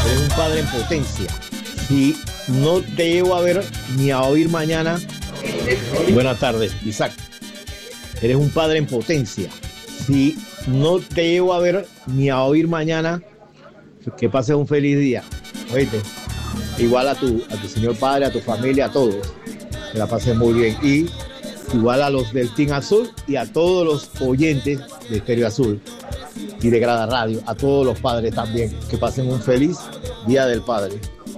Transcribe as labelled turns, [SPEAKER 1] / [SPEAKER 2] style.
[SPEAKER 1] Eres un padre en potencia. Si no te llevo a ver ni a oír mañana, buenas tardes, Isaac. Eres un padre en potencia. Si no te llevo a ver ni a oír mañana, que pases un feliz día. Oíste, igual a tu señor padre, a tu familia, a todos. Que la pases muy bien. Y igual a los del Team Azul y a todos los oyentes de Estéreo Azul y de Grada Radio, a todos los padres también. Que pasen un feliz Día del Padre.